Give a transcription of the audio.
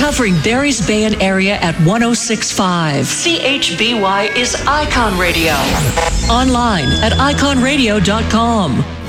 covering Barry's Bay and area at 106.5. CHBY is Icon Radio. Online at iconradio.com.